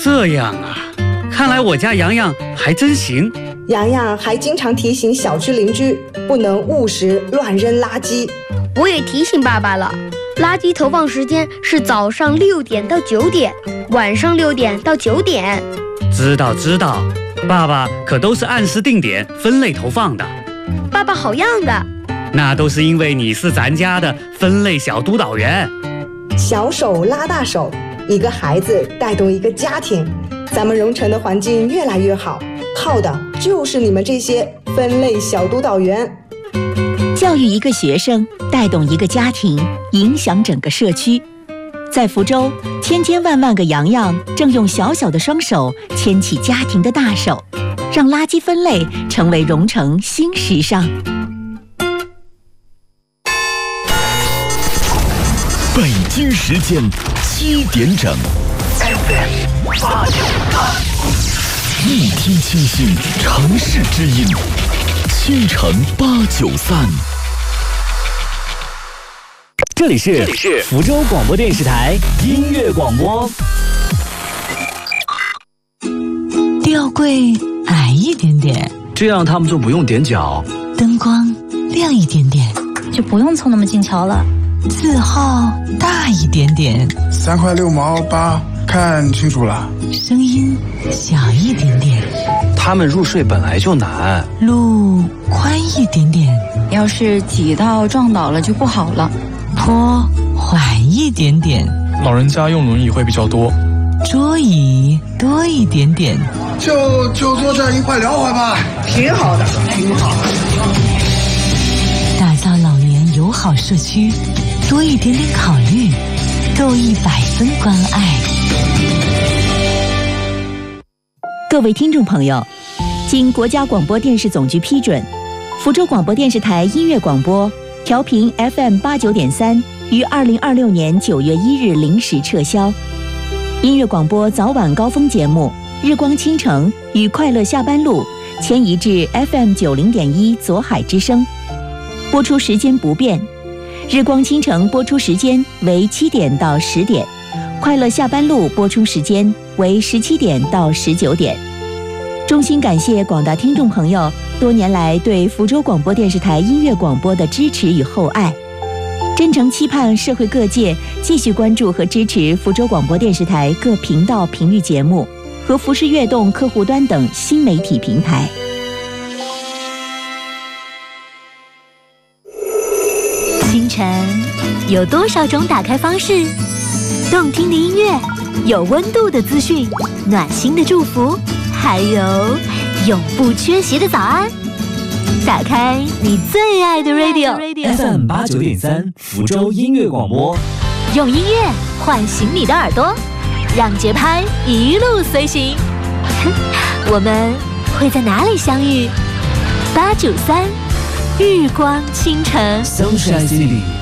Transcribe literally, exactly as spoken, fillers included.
这样啊，看来我家洋洋还真行。 洋洋还经常提醒小区邻居不能误食乱扔垃圾。 我也提醒爸爸了，垃圾投放时间是早上六点到九点，晚上六点到九点。 知道知道，爸爸可都是按时定点分类投放的。 爸爸好样的！ 那都是因为你是咱家的分类小督导员。 小手拉大手，一个孩子带动一个家庭，咱们蓉城的环境越来越好，靠的就是你们这些分类小督导员。 教育一个学生，带动一个家庭，影响整个社区。在福州，千千万万个洋洋正用小小的双手牵起家庭的大手，让垃圾分类成为蓉城新时尚。 北京时间七点整 ，F M 八九三，一听清新城市之音，青城八九三。 这里是福州广播电视台音乐广播。 吊柜矮一点点， 这样他们就不用踮脚。 灯光亮一点点， 就不用凑那么近瞧了。 字号大一点点， 三块六毛八，看清楚了。 声音小一点点， 他们入睡本来就难。 路宽一点点， 要是挤到撞倒了就不好了。 坡缓一点点， 老人家用轮椅会比较多。 桌椅多一点点， 就就坐这一块聊会吧，挺好的，挺好的。 打造老年友好社区，多一点点考虑，够一百分关爱。 各位听众朋友，经国家广播电视总局批准，福州广播电视台音乐广播调频 F M 八九点三于二零二六年九月一日零时撤销。音乐广播早晚高峰节目《日光倾城》与《快乐下班路》迁移至 F M 九零点一左海之声，播出时间不变。日光倾城播出时间为七点到十点，快乐下班路播出时间为十七点到十九点。衷心感谢广大听众朋友多年来对福州广播电视台音乐广播的支持与厚爱，真诚期盼社会各界继续关注和支持福州广播电视台各频道频率节目和福视悦动客户端等新媒体平台。 清晨有多少种打开方式？动听的音乐，有温度的资讯，暖心的祝福，还有永不缺席的早安。打开你最爱的 radio F M 八九点三，福州音乐广播， 用音乐唤醒你的耳朵，让节拍一路随行。我们会在哪里相遇？八九三，日光倾城 Sunshine City。